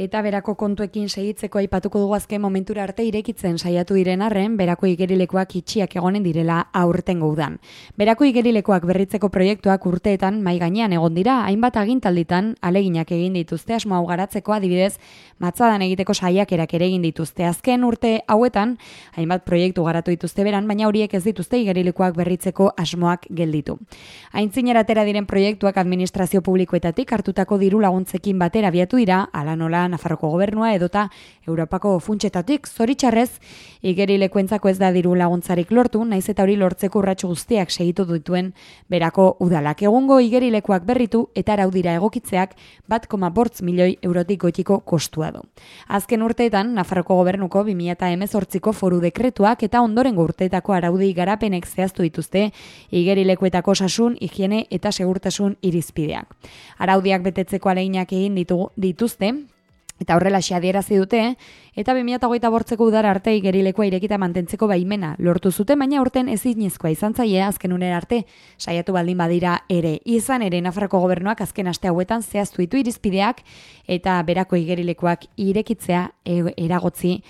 Eta berako kontuekin segitzeko aipatuko dugu azken momentura arte irekitzen saiatu diren arren, berako igerilekuak itxiak egonen direla aurtengo udan. Berako igerilekoak berritzeko proiektuak urteetan mai gainean egon dira, hainbat agintalditan aleginak egin dituzte asmo hau garatzeko, adibidez, matzadan egiteko saiakerak ere egin dituzte. Azken urte hauetan, hainbat proiektu garatu dituzte beran, baina horiek ez dituzte igerilekoak berritzeko asmoak gelditu. Aintzinera atera diren proiektuak administrazio publikoetatik hartutako diru laguntzekin batera abiatu dira, ala nola Nafarroko gobernua edota Europako funtsetatik. Zoritxarrez, igerilekuentzako ez da diru laguntzarik lortu, naiz eta hori lortzeko urratsu guztiak segitu dituen berako udalak. Egungo igerilekuak berritu eta araudira egokitzeak 1,5 milioi eurotik goitiko kostua du. Azken urteetan, Nafarroko gobernuko 2018ko foru dekretuak eta ondorengo urteetako araudi garapenek zehaztu dituzte igerilekuetako osasun, higiene eta segurtasun irizpideak. Araudiak betetzeko ahaleginak egin dituzte, eta horrelaxe adierazi dute, eta 2028ko udara arte igerilekoa irekita mantentzeko baimena lortu zuten, baina urten ezinezkoa izan zaie azken unera arte saiatu baldin badira ere. Izan ere, Nafarroko gobernuak azken aste hauetan zehaztu ditu irizpideak eta berako igerilekoak irekitzea eragotzi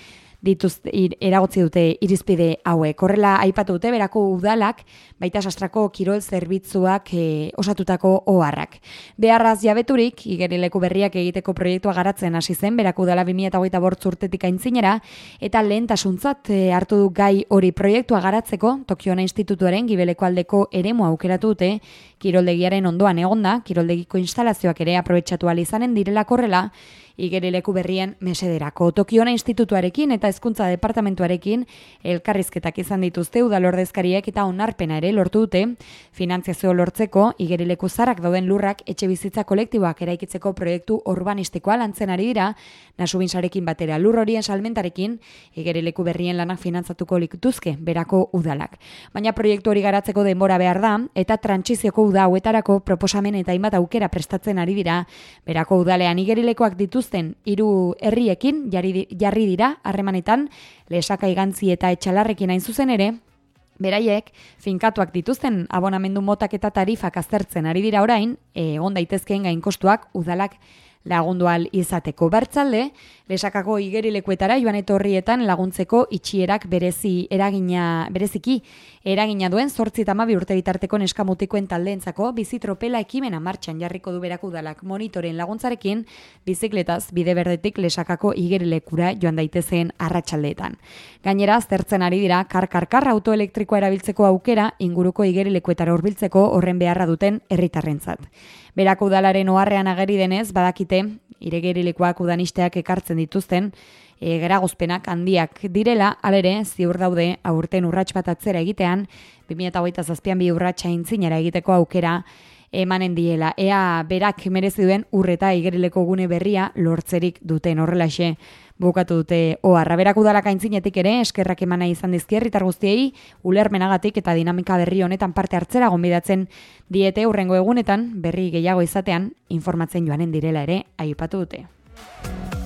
dute irizpide hauek. Horrela aipatu dute berako udalak, baita Sastrako kirol zerbitzuak osatutako oharrak. Beharraz jabeturik, igerileku berriak egiteko proiektua garatzen hasi zen, berako udala 2025 urtetik aintzinera, eta lehentasuntzat hartu du gai hori proiektua garatzeko, Tokiona Institutuaren Gibeleko aldeko eremua aukeratu dute, kiroldegiaren ondoan egonda, kiroldegiko instalazioak ere aprobetxatu ahal izanen direla korrela, igerileku berrien mesederako. Tokiona Institutuarekin eta Hezkuntza Departamentuarekin elkarrizketak izan dituzte udalordezkariek eta onarpena ere lortu dute finantziazio lortzeko igerileku zaharrak dauden lurrak etxe bizitza kolektiboak eraikitzeko proiektu urbanistikoa lantzen ari dira, Nasubinsarekin batera lur horien salmentarekin igerileku berrien lanak finantzatuko lituzke berako udalak. Baina proiektu hori garatzeko denbora behar da eta trantsizioko uda hauetarako proposamen eta hainbat aukera prestatzen ari dira berako udalean igerilekoak dituzten 3 herriekin jarri dira harremanetan Lesaka, Igantzi eta Etxalarrekin hain zuzen ere. Beraiek, finkatuak dituzten abonamendu motak eta tarifak aztertzen ari dira orain, egon daitezkeen gainkostuak udalak lagundu ahal izateko. Bertzalde, Lesakako igerilekuetara joan etorrietan laguntzeko itxierak bereziki eragina duen 8 eta 12 urte bitarteko neskamutikoen taldeentzako bizitropela ekimena martxan jarriko du berako udalak monitoren laguntzarekin bizikletaz bide berdetik Lesakako igerilekura joan daitezen arratsaldeetan. Gainera, aztertzen ari dira kar autoelektrikoa erabiltzeko aukera inguruko igerilekuetara hurbiltzeko horren beharra duten herritarrentzat. Berako udalaren oharrean ageri denez, badakite, igerilekuak udanisteak ekartzen dituzten, geragozpenak handiak direla, alere, ziur daude, aurten urrats bat atzera egitean, 2027an 2 urratsa aintzinera egiteko aukera emanen diela. Ea berak merezi duen urreta igerileko gune berria lortzerik duten horrelaxe bukatu dute oharra. Berak udalak aintzinetik ere eskerrak emana izan dizkie herritar guztiei ulermenagatik eta dinamika berri honetan parte hartzera gonbidatzen diete hurrengo egunetan berri gehiago izatean informatzen joanen direla ere aipatu dute.